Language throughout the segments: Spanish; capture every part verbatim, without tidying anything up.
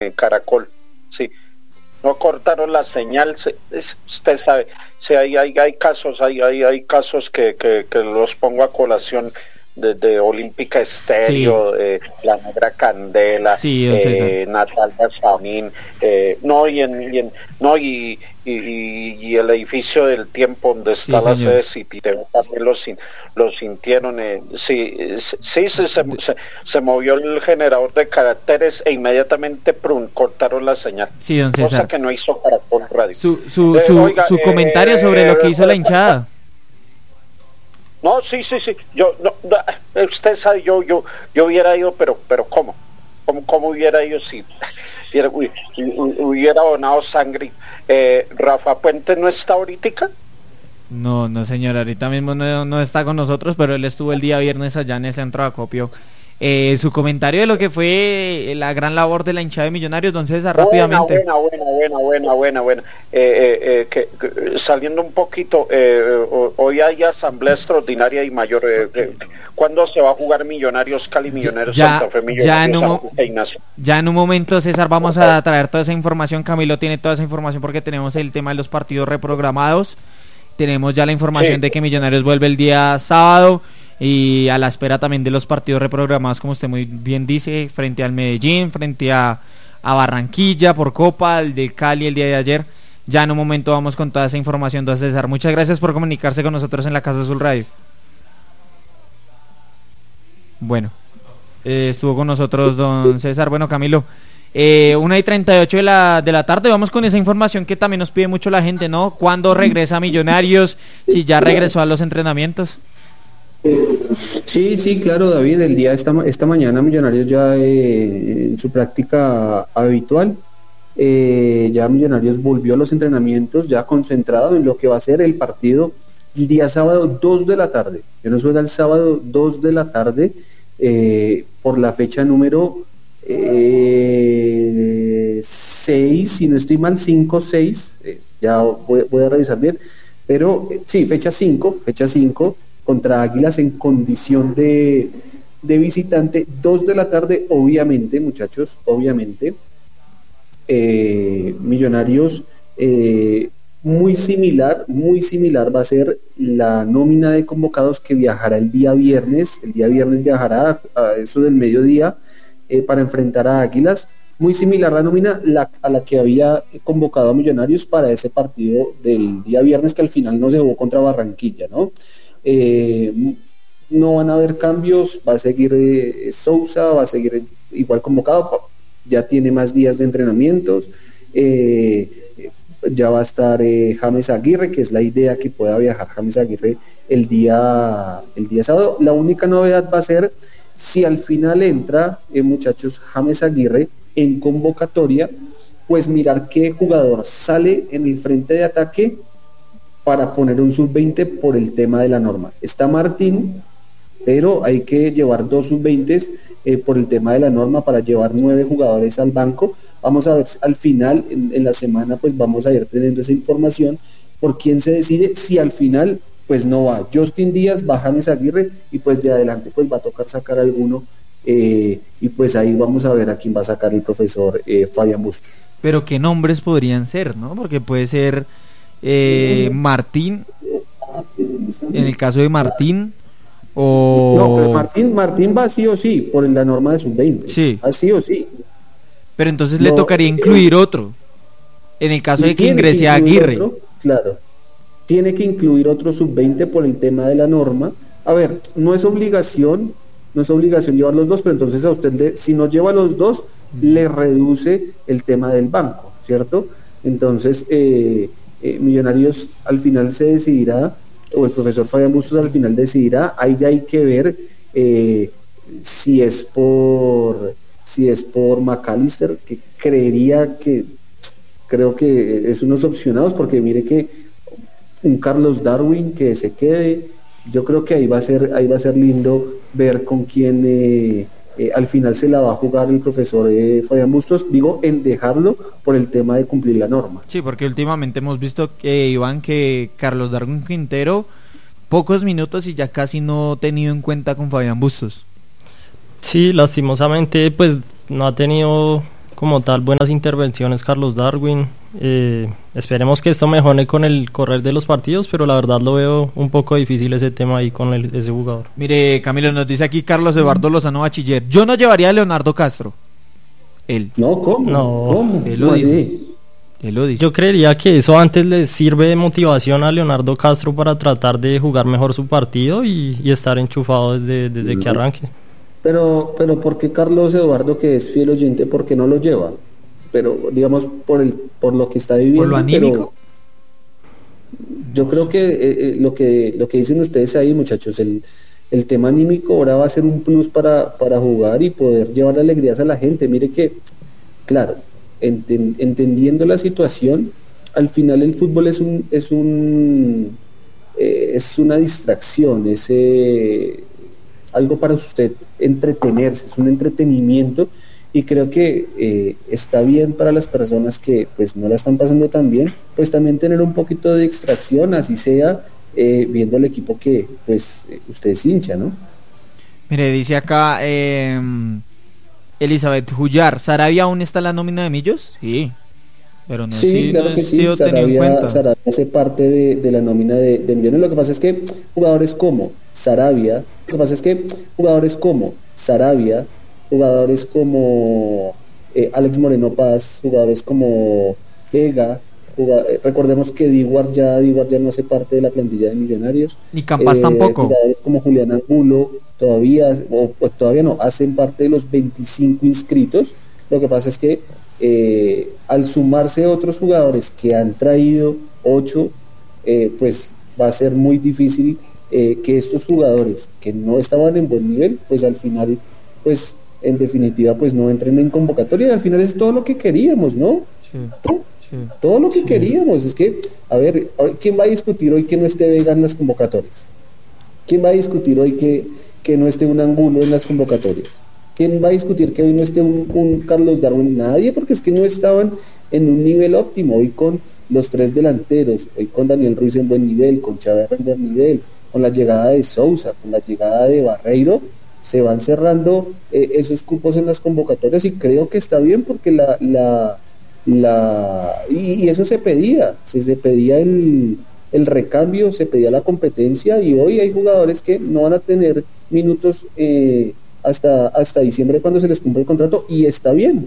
Caracol, sí. No cortaron la señal, se, es, usted sabe, sí, hay, hay, hay casos, hay, hay, hay casos que, que, que los pongo a colación de, de Olímpica Estéreo, Sí. eh, La Negra Candela, Sí, don César. eh, Natalia Sanín, eh, no, y en, y en, no, y, y, y, y el edificio del tiempo donde está Sí, la señor. sede City T V también lo, sin, lo sintieron, eh, sí, sí, se, se, se, se movió el generador de caracteres e inmediatamente prun, cortaron la señal. Sí, don César. Cosa que no hizo Caracol Radio. Su, su, Eh, su, oiga, su eh, comentario sobre lo que hizo la hinchada. No, sí, sí, sí. Yo, no, no, usted sabe, yo, yo, yo hubiera ido, pero, pero ¿cómo? ¿Cómo, cómo hubiera ido si hubiera, hubiera donado sangre? Eh, Rafa Puente no está ahorita. No, no señor, ahorita mismo no, no está con nosotros, pero él estuvo el día viernes allá en el centro de acopio. Eh, su comentario de lo que fue la gran labor de la hinchada de Millonarios, don César, rápidamente. Buena, buena, buena, buena, buena, buena. Eh, eh, eh, que, que, saliendo un poquito, eh, hoy hay asamblea extraordinaria y mayor. Eh, eh, ¿Cuándo se va a jugar Millonarios Cali, Millonarios ya, Santa Fe, Millonarios ya en, un, Ignacio? ya en un momento, César, vamos a traer toda esa información. Camilo tiene toda esa información porque tenemos el tema de los partidos reprogramados. Tenemos ya la información sí. de que Millonarios vuelve el día sábado y a la espera también de los partidos reprogramados, como usted muy bien dice, frente al Medellín, frente a, a Barranquilla por Copa, el de Cali el día de ayer. Ya en un momento vamos con toda esa información, don César. Muchas gracias por comunicarse con nosotros en la Casa Azul Radio. Bueno, eh, estuvo con nosotros don César. Bueno, Camilo, eh, una y treinta y ocho de la, de la tarde, vamos con esa información que también nos pide mucho la gente, ¿no? ¿Cuándo regresa Millonarios? Si ya regresó a los entrenamientos. Sí, sí, claro, David, el día esta, esta mañana Millonarios ya eh, en su práctica habitual, eh, ya Millonarios volvió a los entrenamientos, ya concentrado en lo que va a ser el partido el día sábado dos de la tarde. Yo no juega el sábado dos de la tarde eh, por la fecha número eh, seis, si no estoy mal, cinco seis, eh, ya voy, voy a revisar bien, pero eh, sí, fecha cinco, fecha cinco contra Águilas en condición de, de visitante, dos de la tarde, obviamente, muchachos, obviamente, eh, Millonarios, eh, muy similar, muy similar va a ser la nómina de convocados que viajará el día viernes, el día viernes viajará a eso del mediodía eh, para enfrentar a Águilas, muy similar la nómina la, a la que había convocado a Millonarios para ese partido del día viernes que al final no se jugó contra Barranquilla, ¿no? Eh, no van a haber cambios, va a seguir eh, Sousa, va a seguir igual convocado, ya tiene más días de entrenamientos, eh, ya va a estar eh, James Aguirre, que es la idea que pueda viajar James Aguirre el día, el día sábado. La única novedad va a ser si al final entra, eh, muchachos, James Aguirre en convocatoria, pues mirar qué jugador sale en el frente de ataque para poner un sub veinte por el tema de la norma. Está Martín, pero hay que llevar dos sub veinte eh, por el tema de la norma para llevar nueve jugadores al banco. Vamos a ver al final, en, en la semana, pues vamos a ir teniendo esa información por quién se decide, si al final pues no va Justin Díaz, va James Aguirre y pues de adelante pues va a tocar sacar alguno eh, y pues ahí vamos a ver a quién va a sacar el profesor eh, Fabián Bustos. Pero qué nombres podrían ser, ¿no? Porque puede ser eh, Martín, en el caso de Martín, o... No, pero Martín, Martín va sí o sí, por la norma de sub veinte, sí. así o sí. Pero entonces no, le tocaría incluir otro, en el caso de que ingrese que Aguirre. Otro, claro, tiene que incluir otro sub veinte por el tema de la norma. A ver, no es obligación, no es obligación llevar los dos, pero entonces a usted, le, si no lleva los dos, le reduce el tema del banco, ¿cierto? Entonces, eh, eh, Millonarios al final se decidirá, o el profesor Fabián Bustos al final decidirá, ahí hay que ver eh, si es por si es por McAllister, que creería que creo que es unos opcionados, porque mire que un Carlos Darwin que se quede, yo creo que ahí va a ser ahí va a ser lindo ver con quién eh, eh, al final se la va a jugar el profesor eh, Fabián Bustos, digo, en dejarlo por el tema de cumplir la norma. Sí, porque últimamente hemos visto que Iván, que Carlos Darwin Quintero pocos minutos y ya casi no tenido en cuenta con Fabián Bustos. Sí, lastimosamente pues no ha tenido como tal buenas intervenciones Carlos Darwin. Eh, esperemos que esto mejore con el correr de los partidos, pero la verdad lo veo un poco difícil ese tema ahí con el, ese jugador. Mire, Camilo, nos dice aquí Carlos Eduardo Lozano Bachiller, yo no llevaría a Leonardo Castro. Él. No, ¿cómo? No, ¿Cómo? Él lo ¿Cómo dice. así? Él lo dice. Yo creería que eso antes le sirve de motivación a Leonardo Castro para tratar de jugar mejor su partido y, y estar enchufado desde, desde No. que arranque. Pero, pero ¿por qué Carlos Eduardo, que es fiel oyente, por qué no lo lleva? Pero, digamos, por el por lo que está viviendo. ¿Por lo anímico? Pero yo creo que eh, eh, lo que lo que dicen ustedes ahí, muchachos, el, el tema anímico ahora va a ser un plus para, para jugar y poder llevar alegrías a la gente. Mire que, claro, enten, entendiendo la situación, al final el fútbol es un es un eh, es una distracción, es eh, algo para usted entretenerse, es un entretenimiento, y creo que eh, está bien para las personas que pues no la están pasando tan bien, pues también tener un poquito de distracción, así sea eh, viendo el equipo que pues eh, usted es hincha, ¿no? Mire, dice acá eh, Elizabeth Jullar, ¿Sarabia aún está en la nómina de Millos? Sí, pero no, Sí, sí, claro no que ha sí, sido tenido en Sarabia, cuenta. Sarabia hace parte de, de la nómina de, de Millones. Lo que pasa es que jugadores como Sarabia, lo que pasa es que jugadores como Sarabia, jugadores como eh, Alex Moreno Paz, jugadores como Vega, jugad- eh, recordemos que Dewar ya, Dewar ya no hace parte de la plantilla de Millonarios. Ni Campas Eh, tampoco. Jugadores como Julián Angulo todavía, o, o todavía no, hacen parte de los veinticinco inscritos. Lo que pasa es que eh, al sumarse otros jugadores que han traído ocho, eh, pues va a ser muy difícil eh, que estos jugadores que no estaban en buen nivel, pues al final, pues en definitiva, pues no entren en convocatoria. Y al final es todo lo que queríamos, ¿no? Sí, ¿No? sí. Todo lo que queríamos. Es que, a ver, hoy, ¿quién va a discutir hoy que no esté Vega en las convocatorias? ¿Quién va a discutir hoy que, que no esté un Angulo en las convocatorias? ¿Quién va a discutir que hoy no esté un, un Carlos Darwin? Nadie, porque es que no estaban en un nivel óptimo. Hoy con los tres delanteros, hoy con Daniel Ruiz en buen nivel, con Chávez en buen nivel, con la llegada de Sousa, con la llegada de Barreiro, se van cerrando eh, esos cupos en las convocatorias, y creo que está bien, porque la la la y, y eso se pedía, se, se pedía el, el recambio, se pedía la competencia, y hoy hay jugadores que no van a tener minutos eh, hasta hasta diciembre, cuando se les cumple el contrato, y está bien.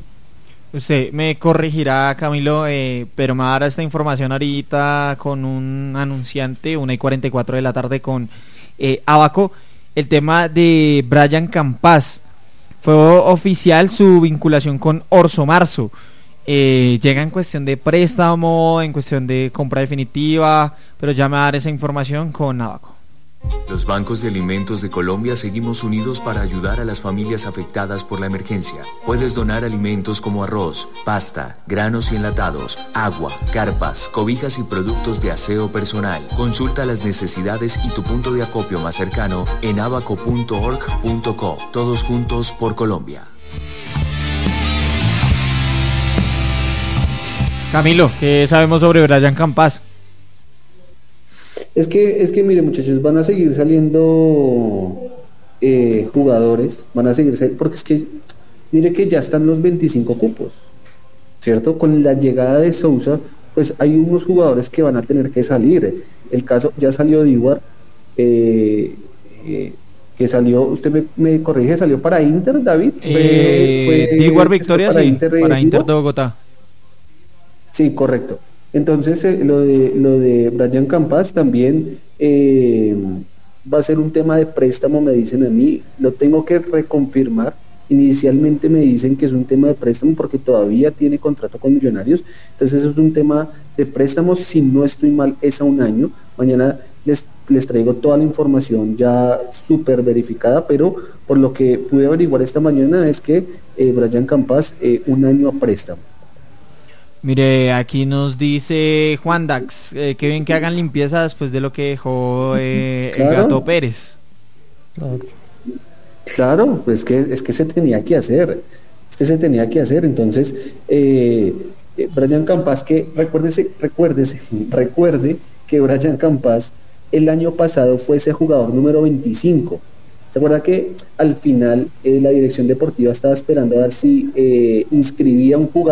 Usted me corregirá, Camilo, eh, pero me va a dar esta información ahorita con un anunciante, una y cuarenta y cuatro de la tarde, con eh, Abaco. El tema de Brian Campas, fue oficial su vinculación con Orso Marzo. Eh, llega en cuestión de préstamo, en cuestión de compra definitiva, pero ya me va a dar esa información con Abaco. Los bancos de alimentos de Colombia seguimos unidos para ayudar a las familias afectadas por la emergencia. Puedes donar alimentos como arroz, pasta, granos y enlatados, agua, carpas, cobijas y productos de aseo personal. Consulta las necesidades y tu punto de acopio más cercano en abaco punto org punto co. Todos juntos por Colombia. Camilo, ¿qué sabemos sobre Brian Campas? Es que, es que mire, muchachos, van a seguir saliendo eh, jugadores, van a seguir sal- porque es que, mire que ya están los veinticinco cupos, ¿cierto? Con la llegada de Sousa, pues hay unos jugadores que van a tener que salir. El caso, ya salió Dewar, eh, eh, que salió, usted me, me corrige, salió para Inter, David. Eh, Dewar Victoria, para sí, Inter, eh, para Inter Dewar. de Bogotá. Sí, correcto. Entonces eh, lo de lo de Brian Campas también eh, va a ser un tema de préstamo, me dicen a mí. Lo tengo que reconfirmar. Inicialmente me dicen que es un tema de préstamo porque todavía tiene contrato con Millonarios. Entonces es un tema de préstamo, si no estoy mal, es a un año. Mañana les, les traigo toda la información ya súper verificada, pero por lo que pude averiguar esta mañana es que eh, Brian Campas eh, un año a préstamo. Mire, aquí nos dice Juan Dax, eh, que bien que hagan limpieza después de lo que dejó eh, Claro. el Gato Pérez. Claro. Claro, pues que es que se tenía que hacer, es que se tenía que hacer. Entonces, eh, eh, Brian Campas, que recuérdese, recuérdese, recuerde que Brian Campas el año pasado fue ese jugador número veinticinco. ¿Se acuerda que al final eh, la dirección deportiva estaba esperando a ver si eh, inscribía un jugador